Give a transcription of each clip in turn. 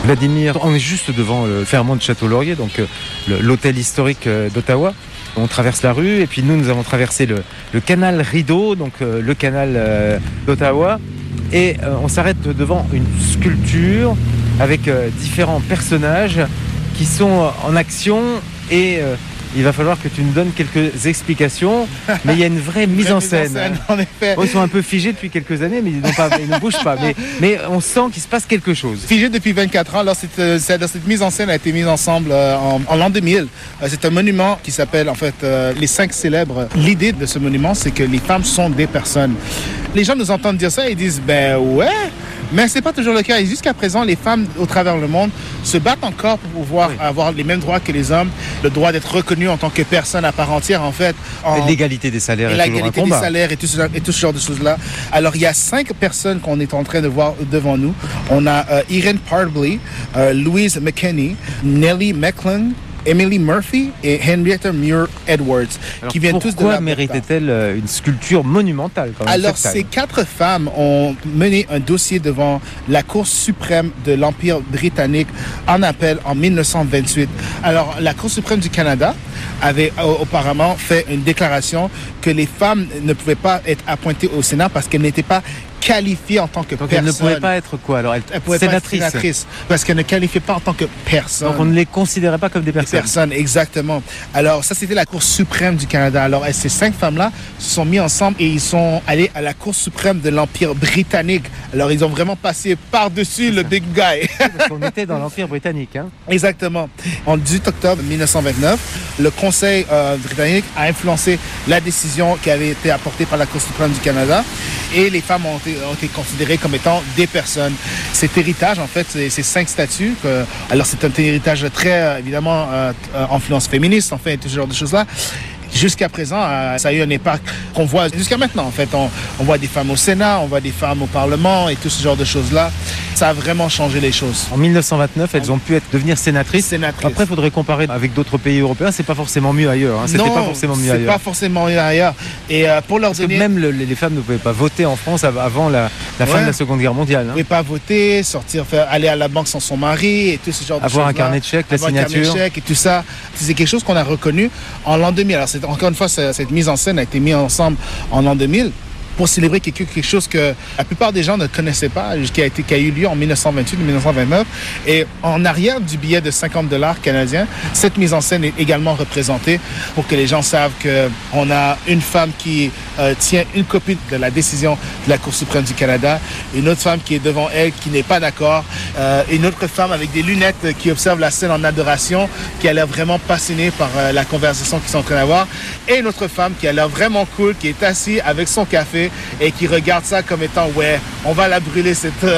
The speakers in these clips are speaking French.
Vladimir, on est juste devant le Fairmont de Château-Laurier, donc l'hôtel historique d'Ottawa. On traverse la rue et puis nous avons traversé le canal Rideau, donc le canal d'Ottawa. Et on s'arrête devant une sculpture avec différents personnages qui sont en action et il va falloir que tu nous donnes quelques explications, mais il y a une vraie mise en scène. En effet. Ils sont un peu figés depuis quelques années, mais ils ne bougent pas. Mais on sent qu'il se passe quelque chose. Figé depuis 24 ans. Alors cette mise en scène a été mise ensemble en l'an 2000. C'est un monument qui s'appelle en fait les 5 célèbres. L'idée de ce monument, c'est que les femmes sont des personnes. Les gens nous entendent dire ça et disent ben ouais. Mais ce n'est pas toujours le cas. Et jusqu'à présent, les femmes au travers le monde se battent encore pour pouvoir avoir les mêmes droits que les hommes, le droit d'être reconnu en tant que personne à part entière, en fait. L'égalité des salaires est toujours un combat. L'égalité des salaires et tout ce genre de choses-là. Alors, il y a 5 personnes qu'on est en train de voir devant nous. On a Irene Parbley, Louise McKinney, Nellie Mecklin, Emily Murphy et Henrietta Muir Edwards, qui viennent tous de Pourquoi méritait-elle une sculpture monumentale comme Alors, ces 4 femmes ont mené un dossier devant la Cour suprême de l'Empire britannique en appel en 1928. Alors, la Cour suprême du Canada avait auparavant fait une déclaration que les femmes ne pouvaient pas être appointées au Sénat parce qu'elles n'étaient pas qualifiée en tant que donc personne. Elle ne pouvait pas être quoi alors? Elle pouvait sénatrice. Pas être sénatrice parce qu'elle ne qualifiait pas en tant que personne. Donc on ne les considérait pas comme des personnes. Des personnes, exactement. Alors ça, c'était la Cour suprême du Canada. Alors ces 5 femmes-là se sont mis ensemble et ils sont allés à la Cour suprême de l'Empire britannique. Alors ils ont vraiment passé par-dessus le big guy. Parce qu'on était dans l'Empire britannique. Hein? Exactement. En 18 octobre 1929, le Conseil britannique a influencé la décision qui avait été apportée par la Cour suprême du Canada et les femmes ont été considérées comme étant des personnes. Cet héritage, en fait, ces 5 statuts, alors c'est un héritage très, évidemment, influence féministe, en fait, tout ce genre de choses-là. Jusqu'à présent, ça a eu un impact qu'on voit jusqu'à maintenant. En fait, on voit des femmes au Sénat, on voit des femmes au Parlement et tout ce genre de choses-là. Ça a vraiment changé les choses. En 1929, elles ont pu devenir sénatrices. Après, il faudrait comparer avec d'autres pays européens. C'est pas forcément mieux ailleurs. Hein. C'était pas forcément mieux ailleurs. Pas forcément mieux ailleurs. Et pour leur donner... Même les femmes ne pouvaient pas voter en France avant la fin de la Seconde Guerre mondiale. Hein. Ils ne pouvaient pas voter, aller à la banque sans son mari et tout ce genre de choses. Avoir un carnet de chèques, la signature. Un carnet de chèques et tout ça. C'est quelque chose qu'on a reconnu en l'an 2000. Alors, encore une fois, cette mise en scène a été mise ensemble en l'an 2000 pour célébrer quelque chose que la plupart des gens ne connaissaient pas, qui a eu lieu en 1928 et 1929. Et en arrière du billet de $50 canadiens, cette mise en scène est également représentée pour que les gens savent qu'on a une femme qui tient une copie de la décision de la Cour suprême du Canada, une autre femme qui est devant elle, qui n'est pas d'accord, une autre femme avec des lunettes qui observe la scène en adoration, qui a l'air vraiment passionnée par la conversation qu'ils sont en train d'avoir, et une autre femme qui a l'air vraiment cool, qui est assise avec son café et qui regarde ça comme étant on va la brûler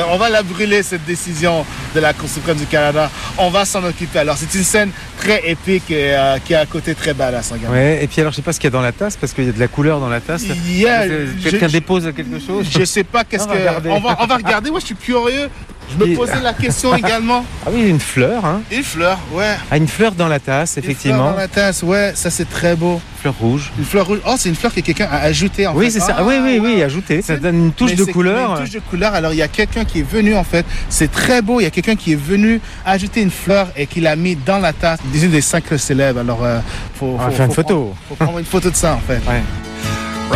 cette décision de la Cour suprême du Canada, on va s'en occuper. Alors c'est une scène très épique et qui est à côté très badass. Ouais, et puis alors je sais pas ce qu'il y a dans la tasse parce qu'il y a de la couleur dans la tasse. Quelqu'un dépose quelque chose. Je sais pas on va regarder. Moi je suis curieux. Je me posais la question également. Ah oui, une fleur. Hein. Une fleur, ouais. Ah, une fleur dans la tasse, effectivement. Une fleur dans la tasse, ouais, ça c'est très beau. Fleur rouge. Une fleur rouge. Oh, c'est une fleur que quelqu'un a ajoutée en fait. Oui, c'est ça. Oui, ajoutée. Ça donne une touche de couleur. Une touche de couleur. Alors il y a quelqu'un qui est venu en fait. C'est très beau. Il y a quelqu'un qui est venu ajouter une fleur et qui l'a mis dans la tasse. Une des 5 célèbres. Alors, faut faire une photo. Faut prendre une photo de ça en fait. Ouais.